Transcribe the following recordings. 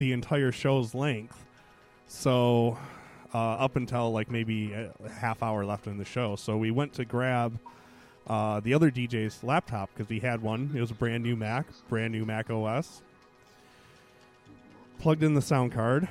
the entire show's length. So up until like maybe a half hour left in the show. So we went to grab the other DJ's laptop because he had one. It was a brand new Mac OS. Plugged in the sound card,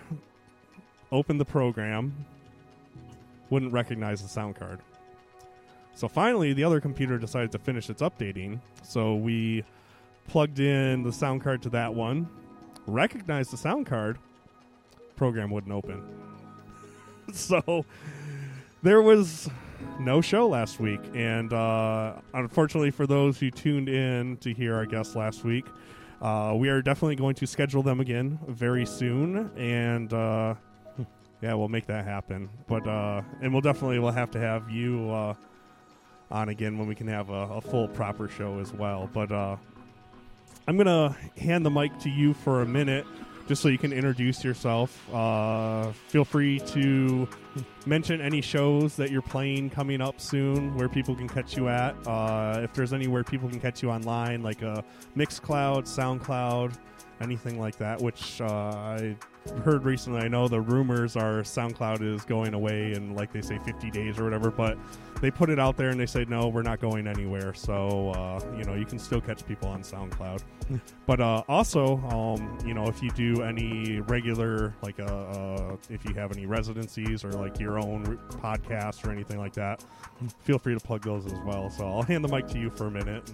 opened the program, wouldn't recognize the sound card. So finally, the other computer decided to finish its updating. So we plugged in the sound card to that one, recognized the sound card, program wouldn't open. So there was no show last week. And unfortunately for those who tuned in to hear our guests last week, we are definitely going to schedule them again very soon. And yeah, we'll make that happen. But and we'll have to have you on again when we can have a full proper show as well. But I'm going to hand the mic to you for a minute just so you can introduce yourself. Feel free to mention any shows that you're playing coming up soon, where people can catch you at. If there's anywhere people can catch you online, like Mixcloud, SoundCloud, anything like that, which I heard recently. I know the rumors are SoundCloud is going away in, like they say, 50 days or whatever, but they put it out there and they say, no, we're not going anywhere. So, you can still catch people on SoundCloud. But also, if you do any regular, like if you have any residencies or like your own podcast or anything like that, feel free to plug those as well. So I'll hand the mic to you for a minute.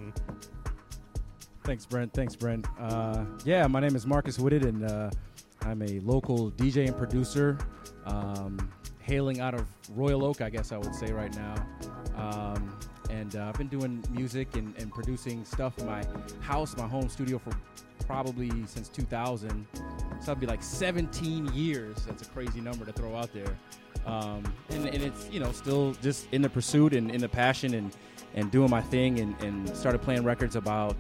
Thanks, Brent. Yeah, my name is Marcus Whitted, and I'm a local DJ and producer, hailing out of Royal Oak, I guess I would say right now. And I've been doing music and producing stuff in my house, my home studio, for probably since 2000. So that'd be like 17 years. That's a crazy number to throw out there. And it's, still just in the pursuit and in the passion and doing my thing, and started playing records about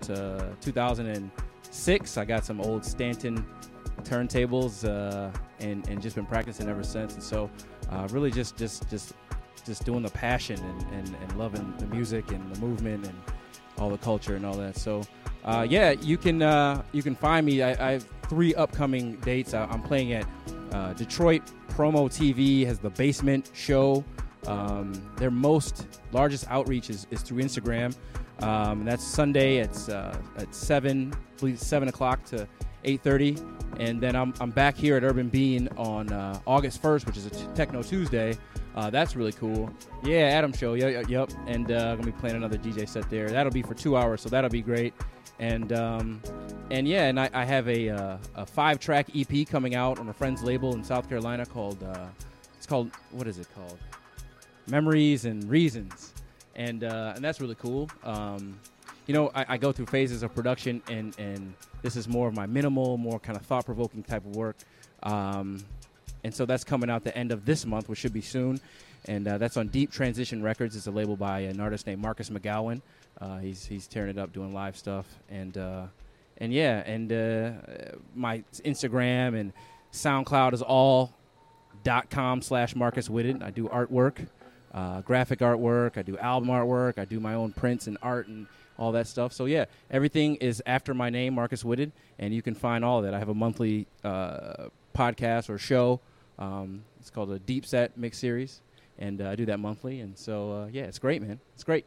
2006. I got some old Stanton turntables and just been practicing ever since. And so really just doing the passion and loving the music and the movement and all the culture and all that. So you can find me. I have 3 upcoming dates. I'm playing at Detroit Promo TV has the Basement Show. Their largest outreach is through Instagram. And that's Sunday at 7 o'clock to 8:30. And then I'm back here at Urban Bean on August 1st, which is a Techno Tuesday. That's really cool. Yeah, Adam Show. Yep. And I'm gonna be playing another DJ set there. That'll be for 2 hours, so that'll be great. And I have a 5-track EP coming out on a friend's label in South Carolina called what is it called? Memories and Reasons. And that's really cool. I go through phases of production, and this is more of my minimal, more kind of thought-provoking type of work. And so that's coming out the end of this month, which should be soon. And that's on Deep Transition Records. It's a label by an artist named Marcus McGowan. He's tearing it up, doing live stuff. And my Instagram and SoundCloud is all .com/Marcus Whitted. I do artwork, graphic artwork. I do album artwork. I do my own prints and art and all that stuff. So, yeah, everything is after my name, Marcus Whitted, and you can find all of that. I have a monthly podcast or show. It's called a Deep Set Mix Series, and I do that monthly. And so, it's great, man. It's great.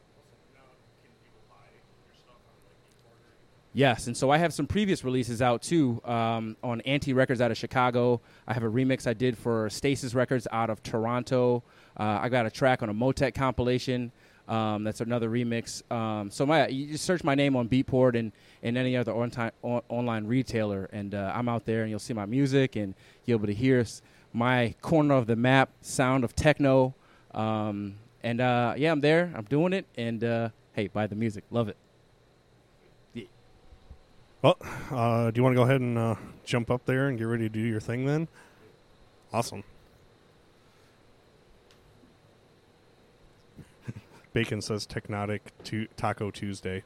Yes, and so I have some previous releases out, too, on Anti Records out of Chicago. I have a remix I did for Stasis Records out of Toronto. I got a track on a Motec compilation. That's another remix. So you just search my name on Beatport and any other online retailer, and I'm out there, and you'll see my music, and you'll be able to hear my corner of the map sound of techno. I'm there. I'm doing it, and hey, buy the music. Love it. Well, do you want to go ahead and jump up there and get ready to do your thing then? Awesome. Bacon says Technotic Taco Tuesday.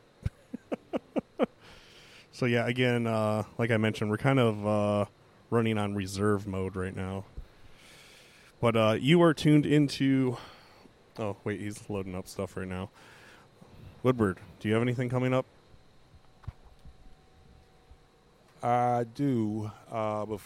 So, yeah, again, like I mentioned, we're kind of running on reserve mode right now. But you are tuned into... Oh, wait, he's loading up stuff right now. Woodward, do you have anything coming up? I do.